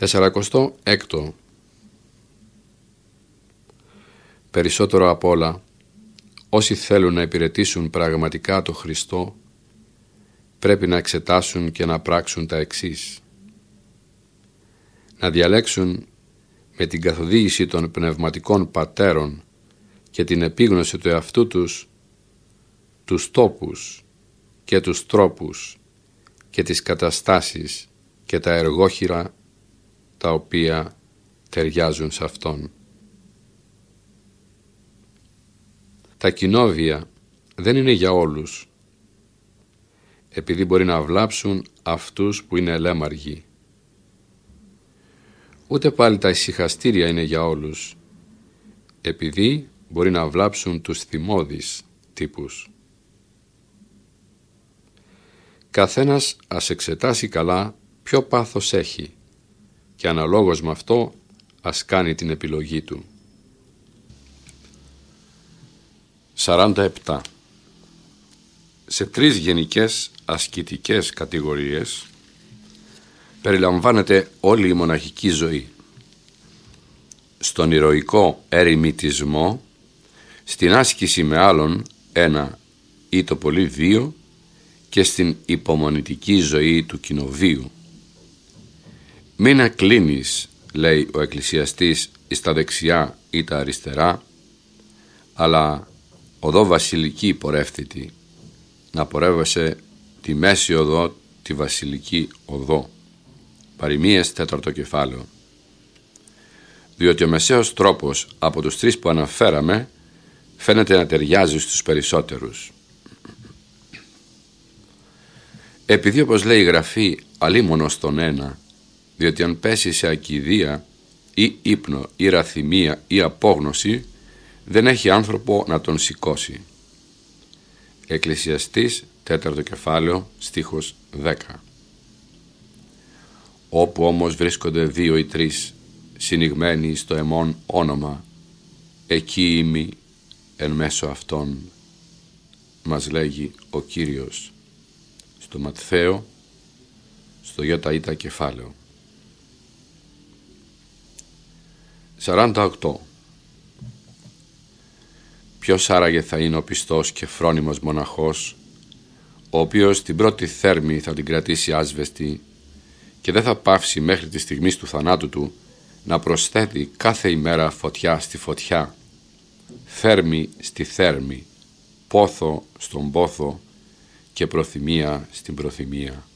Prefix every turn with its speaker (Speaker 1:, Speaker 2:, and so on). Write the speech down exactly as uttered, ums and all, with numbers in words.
Speaker 1: Τεσσαρακοστό έκτο. Περισσότερο απ' όλα, όσοι θέλουν να υπηρετήσουν πραγματικά το Χριστό, πρέπει να εξετάσουν και να πράξουν τα εξής. Να διαλέξουν με την καθοδήγηση των πνευματικών πατέρων και την επίγνωση του εαυτού τους τους τόπους και τους τρόπους και τις καταστάσεις και τα εργόχειρα τα οποία ταιριάζουν σε αυτόν. Τα κοινόβια δεν είναι για όλους, επειδή μπορεί να βλάψουν αυτούς που είναι ελέμαργοι. Ούτε πάλι τα ησυχαστήρια είναι για όλους, επειδή μπορεί να βλάψουν τους θυμώδεις τύπους. Καθένας ας εξετάσει καλά ποιο πάθος έχει και αναλόγως με αυτό ας κάνει την επιλογή του. σαράντα επτά. Σε τρεις γενικές ασκητικές κατηγορίες περιλαμβάνεται όλη η μοναχική ζωή. Στον ηρωικό ερημιτισμό, στην άσκηση με άλλον ένα ή το πολύ δύο και στην υπομονητική ζωή του κοινοβίου. Μην ακλίνεις, λέει ο εκκλησιαστής, εις τα δεξιά ή τα αριστερά, αλλά οδό βασιλική πορεύθητη, να πορεύεσαι τη μέση οδό, τη βασιλική οδό. Παροιμίες τέταρτο κεφάλαιο. Διότι ο μεσαίος τρόπος από τους τρεις που αναφέραμε φαίνεται να ταιριάζει στους περισσότερους. Επειδή, όπως λέει η Γραφή, αλίμονος τον ένα, διότι αν πέσει σε ακηδία ή ύπνο ή ραθυμία ή απόγνωση, δεν έχει άνθρωπο να τον σηκώσει. Εκκλησιαστής τέταρτο κεφάλαιο στίχος δέκα. Όπου όμως βρίσκονται δύο ή τρεις συνηγμένοι στο εμόν όνομα, εκεί είμαι εν μέσω αυτών, μας λέγει ο Κύριος στο Ματθαίο, στο Ιωταΐτα κεφάλαιο. σαράντα οκτώ. Ποιος άραγε θα είναι ο πιστός και φρόνιμος μοναχός, ο οποίος την πρώτη θέρμη θα την κρατήσει άσβεστη και δεν θα πάυσει μέχρι τη στιγμή του θανάτου του να προσθέτει κάθε ημέρα φωτιά στη φωτιά, θέρμη στη θέρμη, πόθο στον πόθο και προθυμία στην προθυμία.